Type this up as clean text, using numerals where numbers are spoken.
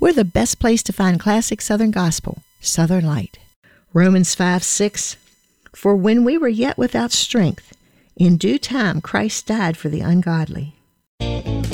We're the best place to find classic Southern gospel, Southern Light. Romans 5:6. For when we were yet without strength, in due time Christ died for the ungodly.